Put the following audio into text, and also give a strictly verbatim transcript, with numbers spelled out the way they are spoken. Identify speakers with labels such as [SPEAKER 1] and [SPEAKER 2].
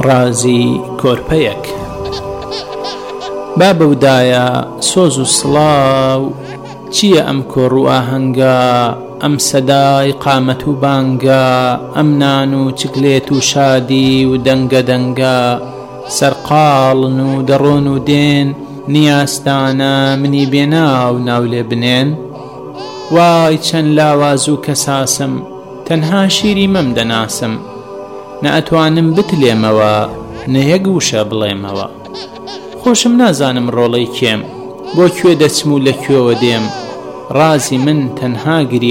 [SPEAKER 1] ڕازی کۆرپەیەک. با بەودایە سۆز و سڵاو چییە ئەم کۆڕ و ئاهەنگە، ئەم سەدای قامەت و بانگە، ئەم نان و چکلێت و شادی و دەنگە دەنگە، سەرقاڵن و دەڕۆن و دێن، نیاستانە منی بێناو ناو لێ بنێن. وای چەند لاواز و کەساسم، تەنها شیری مەم دەناسم، نە ئەتوانم بتلێمەوە نە یەک وشە بڵێمەوە. خۆشم نازانم ڕۆڵەی کێم، بۆ کوێ دەچم و لە کوێوە دێم، ڕازی من تەنها گریە